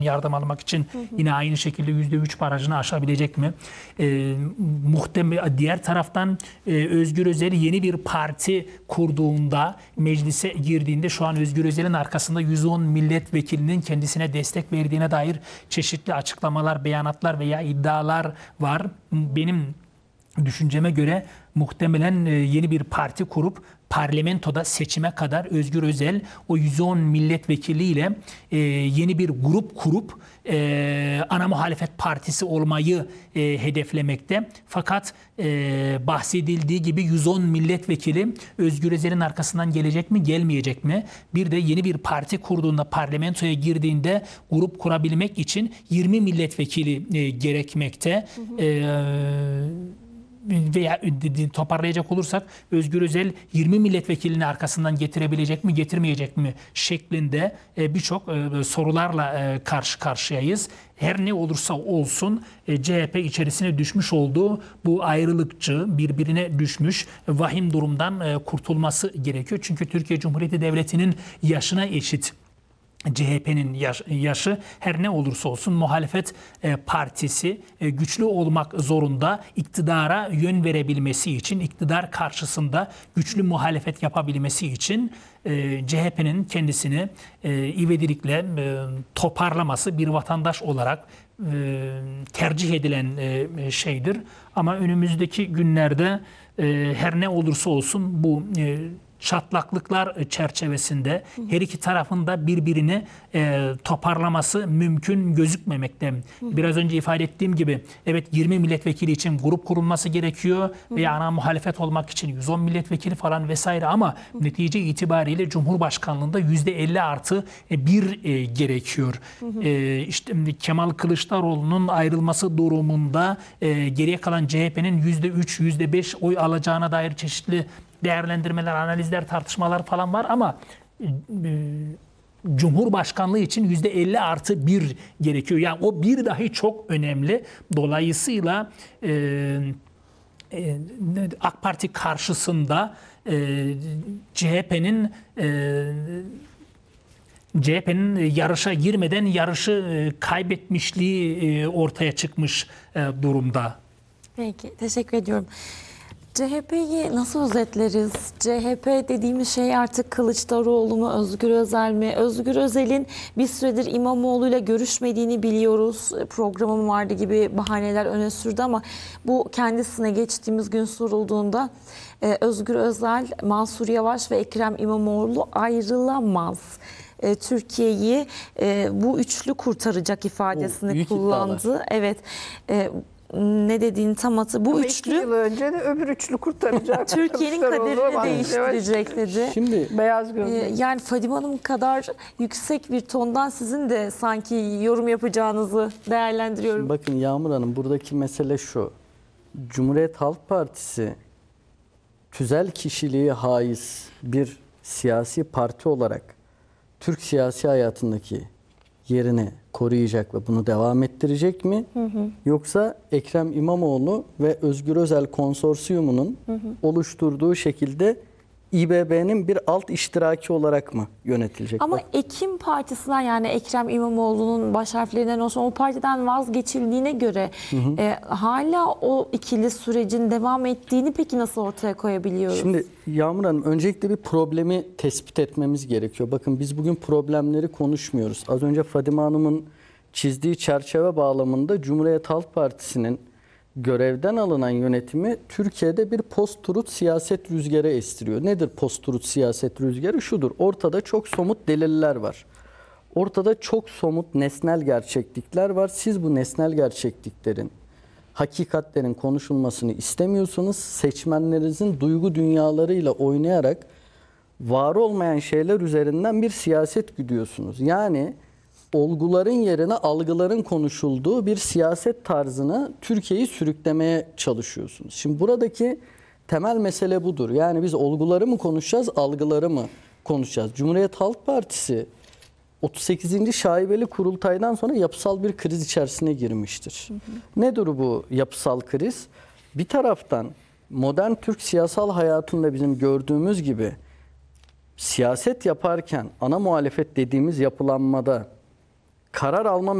yardım almak için yine aynı şekilde %3 barajını aşabilecek mi? Muhtemel diğer taraftan Özgür Özel yeni bir parti kurduğunda, meclise girdiğinde şu an Özgür Özel'in arkasında 110 milletvekilinin kendisine destek verdiğine dair çeşitli açıklamalar, beyanatlar veya iddialar var. Benim düşünceme göre muhtemelen yeni bir parti kurup parlamentoda seçime kadar Özgür Özel o 110 milletvekiliyle yeni bir grup kurup ana muhalefet partisi olmayı hedeflemekte. Fakat bahsedildiği gibi 110 milletvekili Özgür Özel'in arkasından gelecek mi, gelmeyecek mi? Bir de yeni bir parti kurduğunda, parlamentoya girdiğinde grup kurabilmek için 20 milletvekili gerekmekte. Veya toparlayacak olursak Özgür Özel 20 milletvekilini arkasından getirebilecek mi, getirmeyecek mi şeklinde birçok sorularla karşı karşıyayız. Her ne olursa olsun CHP içerisine düşmüş olduğu bu ayrılıkçı, birbirine düşmüş vahim durumdan kurtulması gerekiyor. Çünkü Türkiye Cumhuriyeti Devleti'nin yaşına eşit CHP'nin yaşı, her ne olursa olsun muhalefet partisi güçlü olmak zorunda, iktidara yön verebilmesi için, iktidar karşısında güçlü muhalefet yapabilmesi için CHP'nin kendisini ivedilikle toparlaması bir vatandaş olarak tercih edilen şeydir. Ama önümüzdeki günlerde her ne olursa olsun bu çatlaklıklar çerçevesinde her iki tarafın da birbirini toparlaması mümkün gözükmemekte. Biraz önce ifade ettiğim gibi evet 20 milletvekili için grup kurulması gerekiyor veya ana muhalefet olmak için 110 milletvekili falan vesaire ama netice itibariyle Cumhurbaşkanlığında %50+1 gerekiyor. İşte Kemal Kılıçdaroğlu'nun ayrılması durumunda geriye kalan CHP'nin %3, %5 oy alacağına dair çeşitli değerlendirmeler, analizler, tartışmalar falan var ama Cumhurbaşkanlığı için %50+1 gerekiyor. Yani o bir dahi çok önemli. Dolayısıyla AK Parti karşısında CHP'nin yarışa girmeden yarışı kaybetmişliği ortaya çıkmış durumda. Peki, teşekkür ediyorum. CHP'yi nasıl özetleriz? CHP dediğimiz şey artık Kılıçdaroğlu mu, Özgür Özel mi? Özgür Özel'in bir süredir İmamoğlu'yla görüşmediğini biliyoruz. Programım vardı gibi bahaneler öne sürdü ama bu kendisine geçtiğimiz gün sorulduğunda Özgür Özel, Mansur Yavaş ve Ekrem İmamoğlu ayrılamaz. Türkiye'yi bu üçlü kurtaracak ifadesini kullandı. İddialar. Evet. Ne dediğini tam hatırlamıyorum. Bu ama üçlü 2 yıl önce de öbür üçlü kurtaracak. Türkiye'nin kaderini değiştirecek dedi. Şimdi Beyaz gözlü. Yani Fadime Hanım kadar yüksek bir tondan sizin de sanki yorum yapacağınızı değerlendiriyorum. bakın Yağmur Hanım, buradaki mesele şu. Cumhuriyet Halk Partisi tüzel kişiliği haiz bir siyasi parti olarak Türk siyasi hayatındaki yerini koruyacak ve bunu devam ettirecek mi? Yoksa Ekrem İmamoğlu ve Özgür Özel konsorsiyumunun oluşturduğu şekilde İBB'nin bir alt iştiraki olarak mı yönetilecek? Ama Bak, Ekim Partisi'nden, yani Ekrem İmamoğlu'nun baş harflerinden olsun o partiden vazgeçildiğine göre hala o ikili sürecin devam ettiğini peki nasıl ortaya koyabiliyoruz? Şimdi Yağmur Hanım, öncelikle bir problemi tespit etmemiz gerekiyor. Bakın biz bugün problemleri konuşmuyoruz. Az önce Fadime Hanım'ın çizdiği çerçeve bağlamında Cumhuriyet Halk Partisi'nin görevden alınan yönetimi Türkiye'de bir post-truth siyaset rüzgarı estiriyor. Nedir post-truth siyaset rüzgarı? Şudur: ortada çok somut deliller var. Ortada çok somut nesnel gerçeklikler var. Siz bu nesnel gerçekliklerin, hakikatlerin konuşulmasını istemiyorsunuz. Seçmenlerinizin duygu dünyalarıyla oynayarak var olmayan şeyler üzerinden bir siyaset güdüyorsunuz. Yani olguların yerine algıların konuşulduğu bir siyaset tarzına Türkiye'yi sürüklemeye çalışıyorsunuz. Şimdi buradaki temel mesele budur. Yani biz olguları mı konuşacağız, algıları mı konuşacağız? Cumhuriyet Halk Partisi 38. şaibeli kurultaydan sonra yapısal bir kriz içerisine girmiştir. Nedir bu yapısal kriz? Bir taraftan modern Türk siyasal hayatında bizim gördüğümüz gibi siyaset yaparken ana muhalefet dediğimiz yapılanmada karar alma